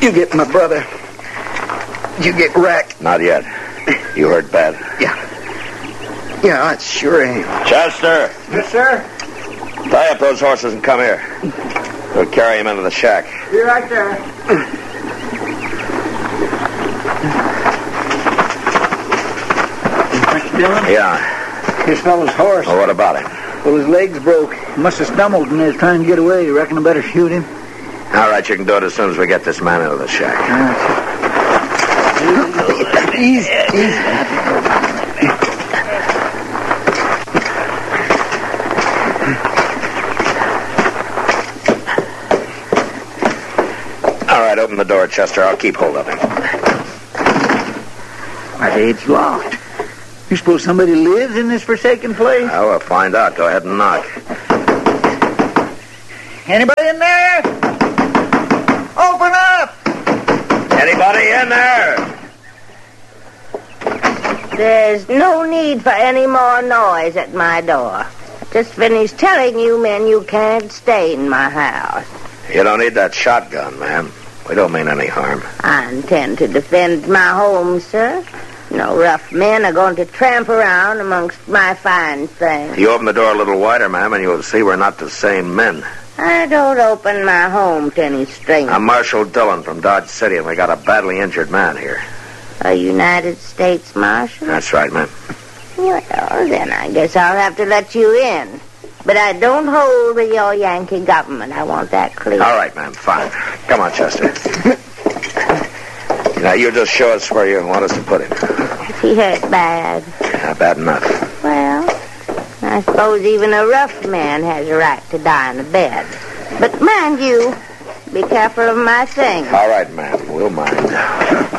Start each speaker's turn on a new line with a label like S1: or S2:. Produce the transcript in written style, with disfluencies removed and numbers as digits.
S1: You get my brother. You get wrecked.
S2: Not yet. You hurt bad?
S1: Yeah, I sure am.
S2: Chester!
S1: Yes, sir?
S2: Tie up those horses and come here. We'll carry him into the shack.
S1: Be right there. Mr. Dillon?
S2: Yeah.
S1: This fellow's horse.
S2: Well, what about him?
S1: Well, his leg's broke. He must have stumbled when he was trying to get away. You reckon I better shoot him?
S2: All right, you can do it as soon as we get this man into the shack.
S1: Easy.
S2: All right, open the door, Chester. I'll keep hold of him.
S1: Why, it's locked. You suppose somebody lives in this forsaken place?
S2: Well, we'll find out. Go ahead and knock.
S1: Anybody in there? Open up!
S2: Anybody in there?
S3: There's no need for any more noise at my door. Just finished telling you men you can't stay in my house.
S2: You don't need that shotgun, ma'am. We don't mean any harm.
S3: I intend to defend my home, sir. No rough men are going to tramp around amongst my fine things.
S2: You open the door a little wider, ma'am, and you'll see we're not the same men.
S3: I don't open my home to any strangers.
S2: I'm Marshal Dillon from Dodge City, and we got a badly injured man here.
S3: A United States Marshal?
S2: That's right, ma'am.
S3: Well, then I guess I'll have to let you in. But I don't hold with your Yankee government. I want that clear.
S2: All right, ma'am, fine. Come on, Chester. Now, you just show us where you want us to put him.
S3: Is he hurt bad?
S2: Yeah, bad enough.
S3: Well, I suppose even a rough man has a right to die in a bed. But mind you, be careful of my things.
S2: All right, ma'am, we'll mind.